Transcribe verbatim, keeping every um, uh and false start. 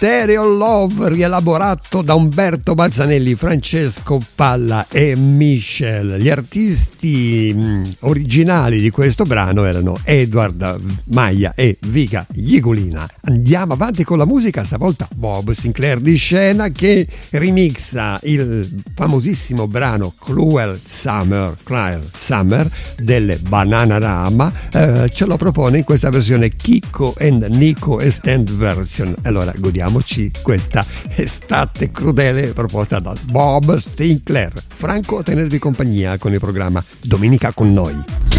Stereo Love, rielaborato da Umberto Balzanelli, Francesco Palla e Michel. Gli artisti mh, originali di questo brano erano Edward Maia e Vika Jigulina. Andiamo avanti con la musica, stavolta Bob Sinclair di scena che remixa il famosissimo brano Cruel Summer, Cruel Summer delle Bananarama. Eh, ce lo propone in questa versione Kiko and Nico Extend Version. Allora godiamoci questa estate crudele proposta da Bob Sinclair. Franco a tenervi compagnia con il programma Domenica con noi.